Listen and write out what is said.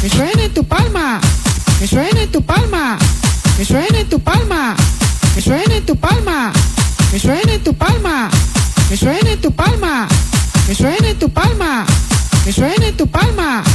que suene tu palma, que suene tu palma, que suene tu palma, que suene tu palma, que suene tu palma, que suene tu palma, que suene tu palma, que suene tu palma.